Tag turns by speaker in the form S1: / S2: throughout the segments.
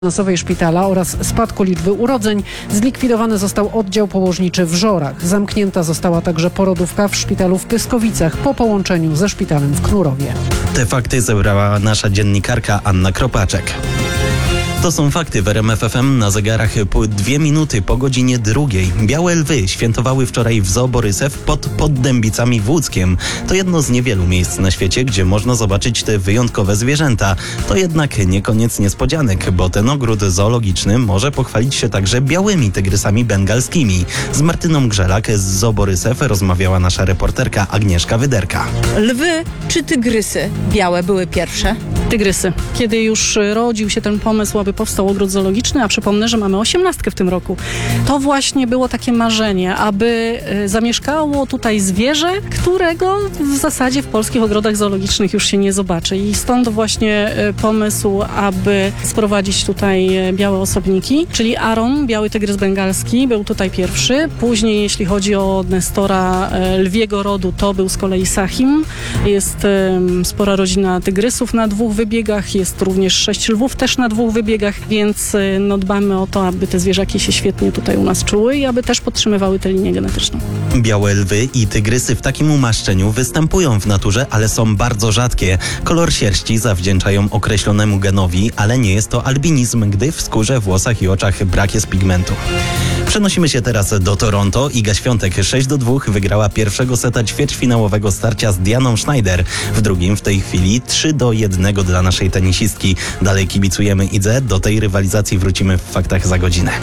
S1: finansowej szpitala oraz spadku liczby urodzeń zlikwidowany został oddział położniczy w Żorach. Zamknięta została także porodówka w szpitalu w Pyskowicach po połączeniu ze szpitalem w Knurowie.
S2: Te fakty zebrała nasza dziennikarka Anna Kropaczek. To są fakty w RMF FM. Na zegarach po 2 minuty po godzinie 2. Białe lwy świętowały wczoraj w Zoo Borysew pod Dębicami w Łódzkiem. To jedno z niewielu miejsc na świecie, gdzie można zobaczyć te wyjątkowe zwierzęta. To jednak nie koniec niespodzianek, bo ten ogród zoologiczny może pochwalić się także białymi tygrysami bengalskimi. Z Martyną Grzelak z Zoo Borysew rozmawiała nasza reporterka Agnieszka Wyderka.
S3: Lwy czy tygrysy białe były pierwsze?
S4: Tygrysy. Kiedy już rodził się ten pomysł, aby powstał ogród zoologiczny, a przypomnę, że mamy 18 w tym roku, to właśnie było takie marzenie, aby zamieszkało tutaj zwierzę, którego w zasadzie w polskich ogrodach zoologicznych już się nie zobaczy. I stąd właśnie pomysł, aby sprowadzić tutaj białe osobniki, czyli Aron, biały tygrys bengalski, był tutaj pierwszy. Później, jeśli chodzi o nestora lwiego rodu, to był z kolei Sahim. Jest spora rodzina tygrysów na 2 wybiegach, jest również 6 lwów też na 2 wybiegach, więc dbamy o to, aby te zwierzaki się świetnie tutaj u nas czuły i aby też podtrzymywały tę linię genetyczną.
S2: Białe lwy i tygrysy w takim umaszczeniu występują w naturze, ale są bardzo rzadkie. Kolor sierści zawdzięczają określonemu genowi, ale nie jest to albinizm, gdy w skórze, włosach i oczach brak jest pigmentu. Przenosimy się teraz do Toronto. Iga Świątek 6-2 wygrała pierwszego seta ćwierćfinałowego starcia z Dianą Schneider. W drugim w tej chwili 3-1 dla naszej tenisistki. Dalej kibicujemy Idze. Do tej rywalizacji wrócimy w faktach za godzinę.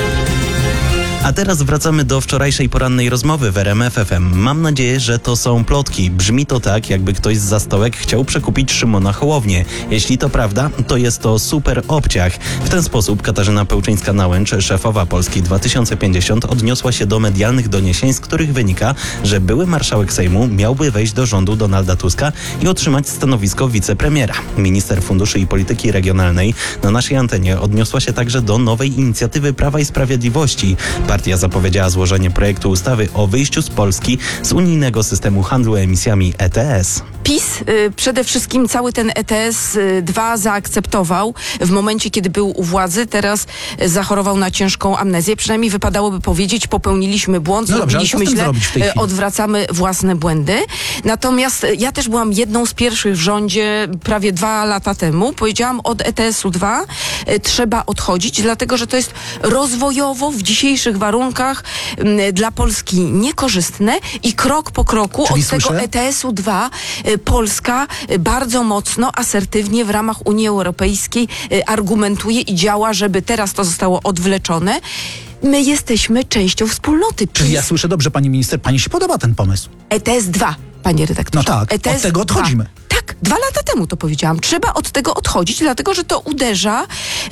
S2: A teraz wracamy do wczorajszej porannej rozmowy w RMF FM. Mam nadzieję, że to są plotki. Brzmi to tak, jakby ktoś zza stołek chciał przekupić Szymona Hołownię. Jeśli to prawda, to jest to super obciach. W ten sposób Katarzyna Pełczyńska-Nałęcz, szefowa Polski 2050, odniosła się do medialnych doniesień, z których wynika, że były marszałek Sejmu miałby wejść do rządu Donalda Tuska i otrzymać stanowisko wicepremiera. Minister Funduszy i Polityki Regionalnej na naszej antenie odniosła się także do nowej inicjatywy Prawa i Sprawiedliwości. Partia zapowiedziała złożenie projektu ustawy o wyjściu z Polski z unijnego systemu handlu emisjami ETS.
S5: PiS przede wszystkim cały ten ETS 2 zaakceptował w momencie, kiedy był u władzy. Teraz zachorował na ciężką amnezję. Przynajmniej wypadałoby powiedzieć, popełniliśmy błąd, zrobiliśmy źle, odwracamy własne błędy. Natomiast ja też byłam jedną z pierwszych w rządzie prawie 2 lata temu. Powiedziałam, od ETS-u 2 trzeba odchodzić, dlatego że to jest rozwojowo w dzisiejszych warunkach dla Polski niekorzystne i krok po kroku od tego ETS-u 2 Polska bardzo mocno, asertywnie w ramach Unii Europejskiej argumentuje i działa, żeby teraz to zostało odwleczone. My jesteśmy częścią wspólnoty.
S6: Czyli ja słyszę dobrze, pani minister, pani się podoba ten pomysł?
S5: ETS 2, panie redaktorze.
S6: No tak,
S5: ETS
S6: od tego odchodzimy.
S5: 2. Tak, 2 lata temu to powiedziałam. Trzeba od tego odchodzić, dlatego że to uderza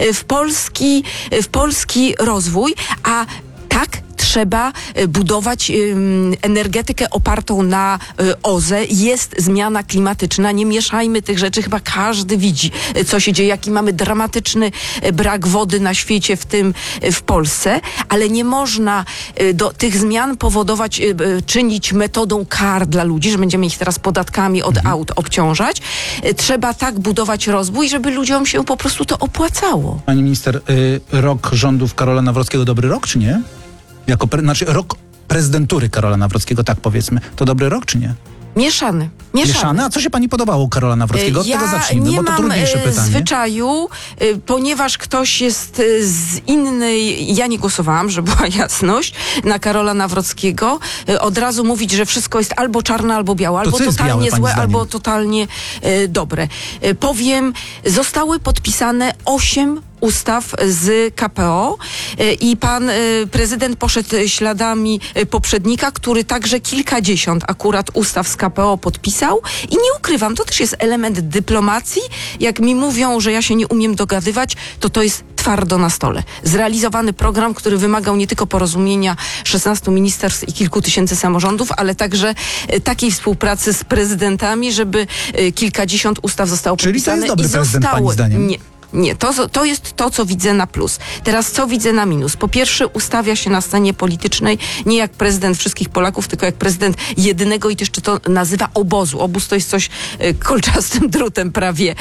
S5: w polski rozwój, a tak trzeba budować energetykę opartą na OZE. Jest zmiana klimatyczna. Nie mieszajmy tych rzeczy. Chyba każdy widzi, co się dzieje, jaki mamy dramatyczny brak wody na świecie, w tym w Polsce, ale nie można do tych zmian powodować, czynić metodą kar dla ludzi, że będziemy ich teraz podatkami od aut obciążać. Trzeba tak budować rozwój, żeby ludziom się po prostu to opłacało.
S6: Pani minister, rok rządów Karola Nawrockiego dobry rok, czy nie? Rok prezydentury Karola Nawrockiego, tak powiedzmy. To dobry rok, czy nie?
S5: Mieszany.
S6: A co się pani podobało u Karola Nawrockiego? Od tego zacznijmy, bo to trudniejsze pytanie.
S5: Ja nie mam zwyczaju, ponieważ ktoś jest z innej... Ja nie głosowałam, żeby była jasność, na Karola Nawrockiego. Od razu mówić, że wszystko jest albo czarne, albo białe, albo totalnie
S6: białe,
S5: złe, albo totalnie dobre. Powiem, zostały podpisane 8 ustaw z KPO i pan prezydent poszedł śladami poprzednika, który także kilkadziesiąt akurat ustaw z KPO podpisał i nie ukrywam, to też jest element dyplomacji. Jak mi mówią, że ja się nie umiem dogadywać, to jest twardo na stole. Zrealizowany program, który wymagał nie tylko porozumienia 16 ministerstw i kilku tysięcy samorządów, ale także takiej współpracy z prezydentami, żeby kilkadziesiąt ustaw zostało podpisane.
S6: Czyli to jest dobry prezydent, pani zdaniem?
S5: Nie. Nie, to jest to, co widzę na plus. Teraz co widzę na minus? Po pierwsze, ustawia się na scenie politycznej nie jak prezydent wszystkich Polaków, tylko jak prezydent jedynego i jeszcze to nazywa obozu. Obóz to jest coś kolczastym drutem prawie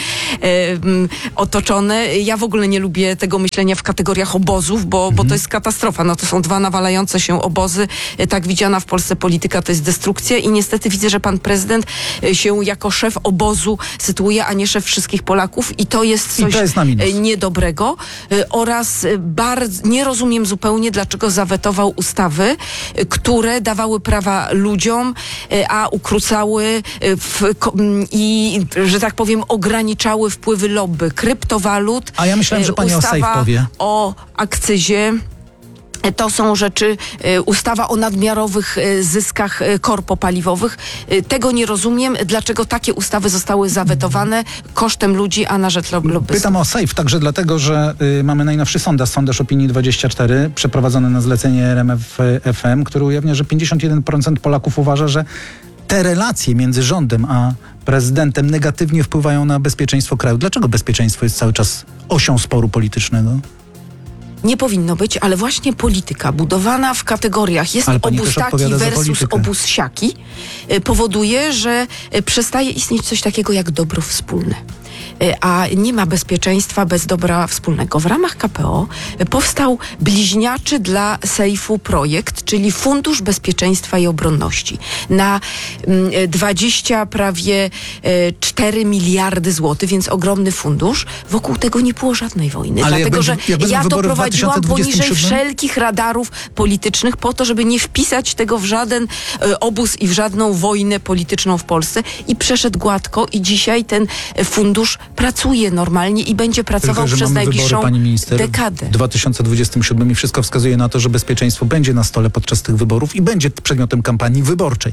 S5: otoczone. Ja w ogóle nie lubię tego myślenia w kategoriach obozów, bo to jest katastrofa. No to są dwa nawalające się obozy. Tak widziana w Polsce polityka to jest destrukcja i niestety widzę, że pan prezydent się jako szef obozu sytuuje, a nie szef wszystkich Polaków i to jest coś niedobrego. Oraz bardzo nie rozumiem zupełnie, dlaczego zawetował ustawy, które dawały prawa ludziom, a ukrócały i, że tak powiem, ograniczały wpływy lobby kryptowalut.
S6: A ja myślałem, że pani o SAFE powie.
S5: O akcyzie. To są rzeczy, ustawa o nadmiarowych zyskach korpopaliwowych. Tego nie rozumiem, dlaczego takie ustawy zostały zawetowane kosztem ludzi, a na rzecz lobbystów.
S6: Pytam o SAFE także dlatego, że mamy najnowszy sondaż Opinii 24, przeprowadzony na zlecenie RMF FM, który ujawnia, że 51% Polaków uważa, że te relacje między rządem a prezydentem negatywnie wpływają na bezpieczeństwo kraju. Dlaczego bezpieczeństwo jest cały czas osią sporu politycznego?
S5: Nie powinno być, ale właśnie polityka budowana w kategoriach jest obóz taki versus obóz siaki powoduje, że przestaje istnieć coś takiego jak dobro wspólne. A nie ma bezpieczeństwa bez dobra wspólnego. W ramach KPO powstał bliźniaczy dla SAFE-u projekt, czyli Fundusz Bezpieczeństwa i Obronności na 20 prawie 4 miliardy złotych, więc ogromny fundusz. Wokół tego nie było żadnej wojny,
S6: ale
S5: dlatego że ja to prowadziłam poniżej
S6: 2027?
S5: wszelkich radarów politycznych po to, żeby nie wpisać tego w żaden obóz i w żadną wojnę polityczną w Polsce i przeszedł gładko i dzisiaj ten fundusz pracuje normalnie i będzie pracował przez najbliższą dekadę.
S6: W 2027 i wszystko wskazuje na to, że bezpieczeństwo będzie na stole podczas tych wyborów i będzie przedmiotem kampanii wyborczej.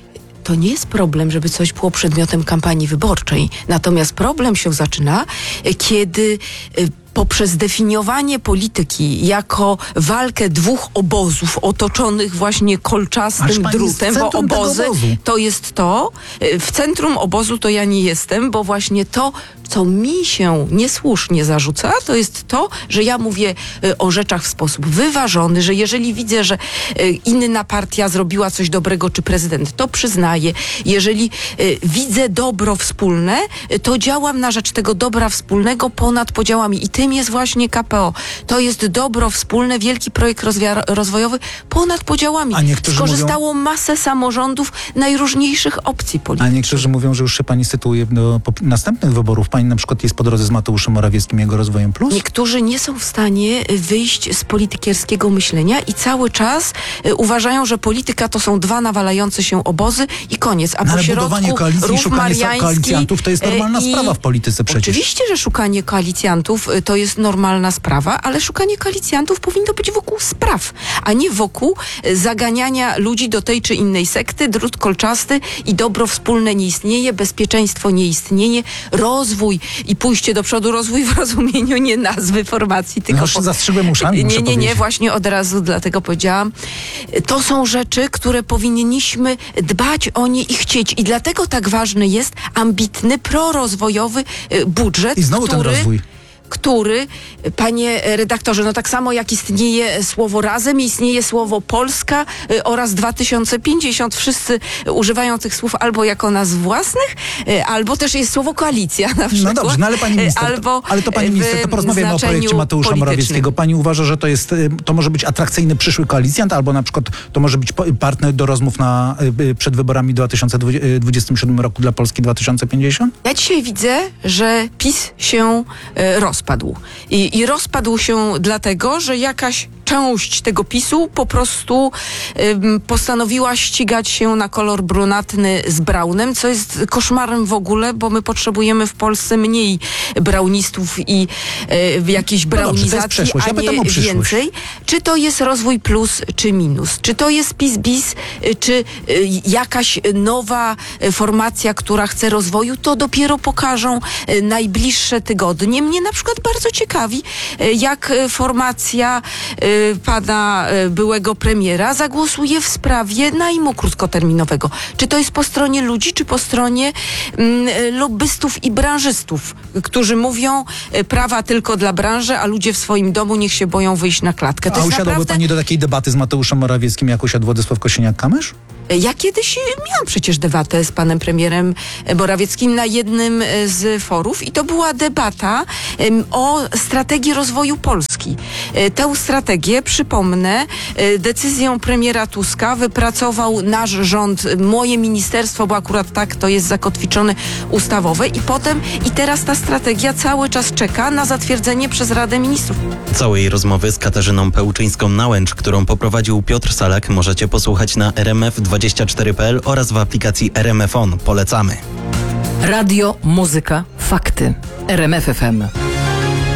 S5: To nie jest problem, żeby coś było przedmiotem kampanii wyborczej. Natomiast problem się zaczyna, kiedy poprzez definiowanie polityki jako walkę dwóch obozów otoczonych właśnie kolczastym drutem, bo obozy to jest to. W centrum obozu to ja nie jestem, bo właśnie to, co mi się niesłusznie zarzuca, to jest to, że ja mówię o rzeczach w sposób wyważony, że jeżeli widzę, że inna partia zrobiła coś dobrego, czy prezydent to przyznaje, jeżeli widzę dobro wspólne, to działam na rzecz tego dobra wspólnego ponad podziałami i tym jest właśnie KPO. To jest dobro wspólne, wielki projekt rozwojowy ponad podziałami. Skorzystało masę samorządów najróżniejszych opcji politycznych.
S6: A niektórzy mówią, że już się pani sytuuje do następnych wyborów. Pani na przykład jest po drodze z Mateuszem Morawieckim i jego Rozwojem Plus?
S5: Niektórzy nie są w stanie wyjść z politykierskiego myślenia i cały czas uważają, że polityka to są dwa nawalające się obozy i koniec. A po środku
S6: budowanie koalicji i szukanie koalicjantów to jest normalna sprawa w polityce przecież.
S5: Oczywiście, że szukanie koalicjantów to jest normalna sprawa, ale szukanie koalicjantów powinno być wokół spraw, a nie wokół zaganiania ludzi do tej czy innej sekty, drut kolczasty i dobro wspólne nie istnieje, bezpieczeństwo nie istnieje, rozwój i pójście do przodu, rozwój w rozumieniu nie nazwy formacji, tylko...
S6: No, zastrzygłem uszami,
S5: Nie, właśnie od razu dlatego powiedziałam. To są rzeczy, które powinniśmy dbać o nie i chcieć i dlatego tak ważny jest ambitny, prorozwojowy budżet,
S6: i znowu ten rozwój.
S5: Który, panie redaktorze, no tak samo jak istnieje słowo razem, istnieje słowo Polska oraz 2050. Wszyscy używają tych słów albo jako nazw własnych, albo też jest słowo koalicja na przykład.
S6: No dobrze, no ale pani minister, to porozmawiamy o projekcie Mateusza Morawieckiego. Pani uważa, że to może być atrakcyjny przyszły koalicjant, albo na przykład to może być partner do rozmów przed wyborami w 2027 roku dla Polski 2050?
S5: Ja dzisiaj widzę, że PiS się rozpadł. I rozpadł się dlatego, że jakaś część tego PiS-u po prostu postanowiła ścigać się na kolor brunatny z braunem, co jest koszmarem w ogóle, bo my potrzebujemy w Polsce mniej braunistów i jakiejś braunizacji, a nie więcej. Czy to jest rozwój plus, czy minus? Czy to jest PiS bis, czy jakaś nowa formacja, która chce rozwoju? To dopiero pokażą najbliższe tygodnie. Mnie na przykład bardzo ciekawi, jak formacja pana byłego premiera zagłosuje w sprawie najmu krótkoterminowego. Czy to jest po stronie ludzi, czy po stronie lobbystów i branżystów, którzy mówią prawa tylko dla branży, a ludzie w swoim domu niech się boją wyjść na klatkę. To
S6: A
S5: jest
S6: usiadłaby
S5: naprawdę...
S6: pani do takiej debaty z Mateuszem Morawieckim, jak usiadł Władysław Kosiniak-Kamysz?
S5: Ja kiedyś miałam przecież debatę z panem premierem Morawieckim na jednym z forów i to była debata o strategii rozwoju Polski. Tę strategię, przypomnę, decyzją premiera Tuska wypracował nasz rząd, moje ministerstwo, bo akurat tak to jest zakotwiczone ustawowe i teraz ta strategia cały czas czeka na zatwierdzenie przez Radę Ministrów.
S2: Całej rozmowy z Katarzyną Pełczyńską-Nałęcz, którą poprowadził Piotr Salak, możecie posłuchać na rmf24.pl oraz w aplikacji RMF On. Polecamy.
S7: Radio, muzyka, fakty. RMF FM.